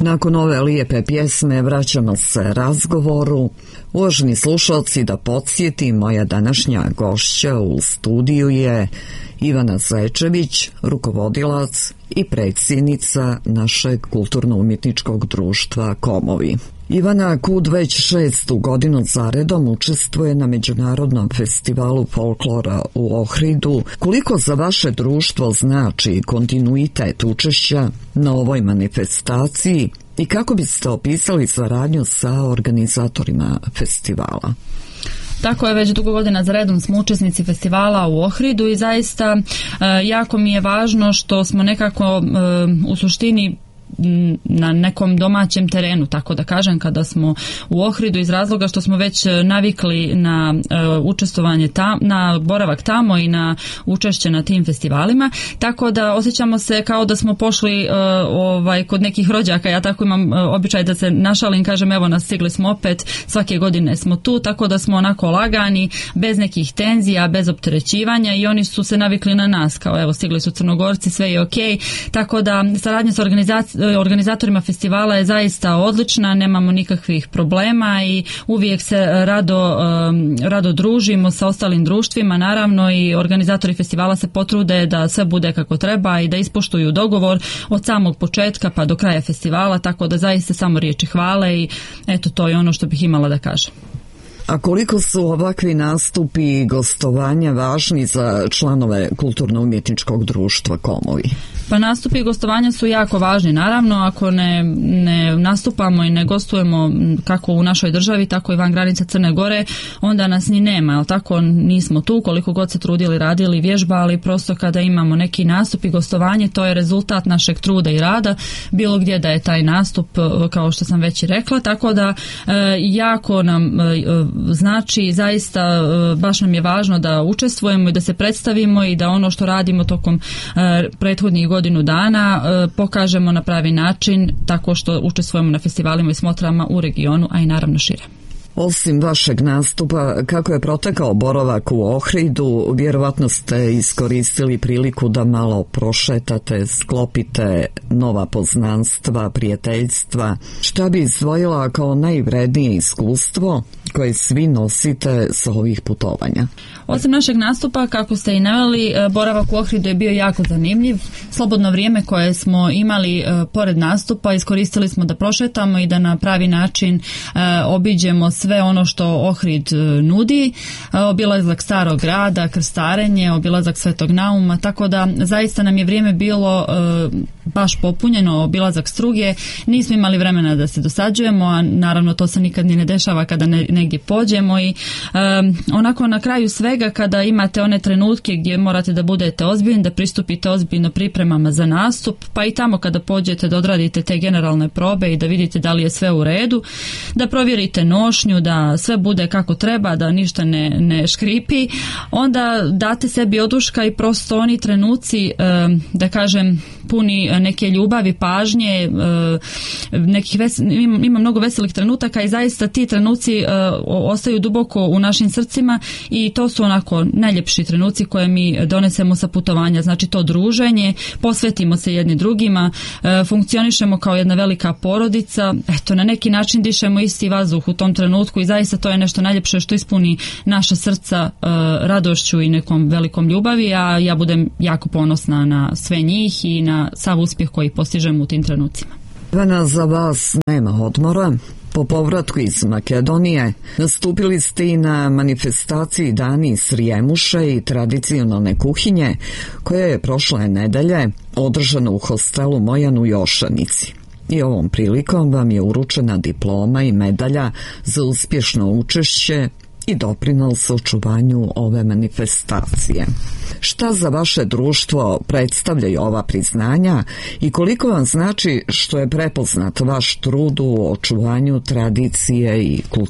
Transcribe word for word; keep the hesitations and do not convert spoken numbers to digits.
Nakon ove lijepe pjesme vraćamo se razgovoru. Uvaženi slušalci, da podsjetim, moja današnja gošća u studiju je Ivana Zečević, rukovodilac i predsjednica našeg kulturno-umjetničkog društva Komovi. Ivana Kud već šestu godinu zaredom učestvuje na Međunarodnom festivalu folklora u Ohridu. Koliko za vaše društvo znači kontinuitet učešća na ovoj manifestaciji i kako biste opisali saradnju sa organizatorima festivala? Tako je, već dugo godina za redom smo učesnici festivala u Ohridu i zaista e, jako mi je važno što smo nekako e, u suštini na nekom domaćem terenu, tako da kažem, kada smo u Ohridu, iz razloga što smo već navikli na uh, učestvovanje tam, na boravak tamo i na učešće na tim festivalima, tako da osjećamo se kao da smo pošli uh, ovaj, kod nekih rođaka. Ja tako imam uh, običaj da se našalim, kažem, evo nas, stigli smo opet, svake godine smo tu, tako da smo onako lagani, bez nekih tenzija, bez opterećivanja, i oni su se navikli na nas, kao evo stigli su Crnogorci, sve je okej, tako da saradnja sa organizacijom organizatorima festivala je zaista odlična, nemamo nikakvih problema i uvijek se rado, rado družimo sa ostalim društvima, naravno, i organizatori festivala se potrude da sve bude kako treba i da ispoštuju dogovor od samog početka pa do kraja festivala, tako da zaista samo riječi hvale i eto, to je ono što bih imala da kažem. A koliko su ovakvi nastupi i gostovanja važni za članove kulturno-umjetničkog društva Komovi? Pa nastupi i gostovanja su jako važni. Naravno, ako ne, ne nastupamo i ne gostujemo kako u našoj državi, tako i van granica Crne Gore, onda nas ni nema, jel tako, nismo tu, koliko god se trudili, radili, vježbali, prosto kada imamo neki nastup i gostovanje, to je rezultat našeg truda i rada, bilo gdje da je taj nastup, kao što sam već i rekla, tako da e, jako nam e, znači, zaista e, baš nam je važno da učestvujemo i da se predstavimo i da ono što radimo tokom e, prethodnih godinu dana e, pokažemo na pravi način, tako što učestvujemo na festivalima i smotrama u regionu, a i naravno šire. Osim vašeg nastupa, kako je protekao boravak u Ohridu, vjerovatno ste iskoristili priliku da malo prošetate, sklopite nova poznanstva, prijateljstva. Šta bi izdvojila kao najvrednije iskustvo koje svi nosite sa ovih putovanja? Osim našeg nastupa, kako ste i naveli, boravak u Ohridu je bio jako zanimljiv. Slobodno vrijeme koje smo imali pored nastupa iskoristili smo da prošetamo i da na pravi način obiđemo sve ono što Ohrid nudi, obilazak starog grada, krstarenje, obilazak Svetog Nauma, tako da zaista nam je vrijeme bilo baš popunjeno, obilazak Struge, nismo imali vremena da se dosađujemo, a naravno to se nikad ni ne dešava kada ne, negdje pođemo i um, onako na kraju svega, kada imate one trenutke gdje morate da budete ozbiljni, da pristupite ozbiljno pripremama za nastup, pa i tamo kada pođete da odradite te generalne probe i da vidite da li je sve u redu, da provjerite nošnju, da sve bude kako treba, da ništa ne, ne škripi, onda date sebi oduška i prosto oni trenuci, um, da kažem, puni neke ljubavi, pažnje, nekih ves, ima, ima mnogo veselih trenutaka i zaista ti trenuci ostaju duboko u našim srcima i to su onako najljepši trenuci koje mi donesemo sa putovanja, znači to druženje, posvetimo se jedni drugima, funkcionišemo kao jedna velika porodica, eto, na neki način dišemo isti vazduh u tom trenutku i zaista to je nešto najljepše što ispuni naša srca radošću i nekom velikom ljubavi, a ja budem jako ponosna na sve njih i na sav uspjeh koji postižemo u tim trenucima. Ivana, za vas nema odmora. Po povratku iz Makedonije nastupili ste i na manifestaciji Dani Srijemuše i tradicionalne kuhinje, koja je prošle nedelje održana u hostelu Mojan u Jošanici. I ovom prilikom vam je uručena diploma i medalja za uspješno učešće i doprinos očuvanju ove manifestacije. Šta za vaše društvo predstavljaju ova priznanja i koliko vam znači što je prepoznat vaš trud u očuvanju tradicije i kulture?